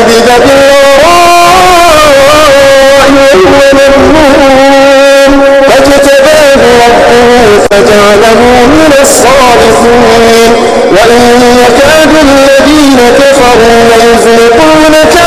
فنبذ بالعراء وهو مذموم فاجتباه ربه فجعله من الصالحين وإن يكاد الذين كفروا ليزلقونك